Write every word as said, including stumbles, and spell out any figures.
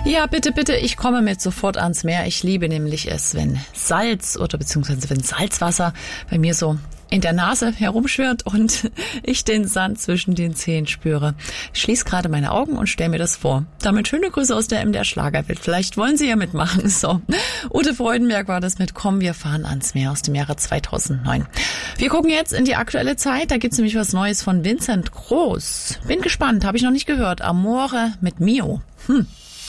Ja, bitte, bitte, ich komme mit sofort ans Meer. Ich liebe nämlich es, wenn Salz oder beziehungsweise wenn Salzwasser bei mir so in der Nase herumschwirrt und ich den Sand zwischen den Zehen spüre. Ich schließe gerade meine Augen und stelle mir das vor. Damit schöne Grüße aus der M D R Schlagerwelt. Vielleicht wollen Sie ja mitmachen. So, Ute Freudenberg war das mit Komm, wir fahren ans Meer aus dem Jahre zweitausendneun. Wir gucken jetzt in die aktuelle Zeit. Da gibt's nämlich was Neues von Vincent Groß. Bin gespannt, habe ich noch nicht gehört. Amore mit Mio. Hm.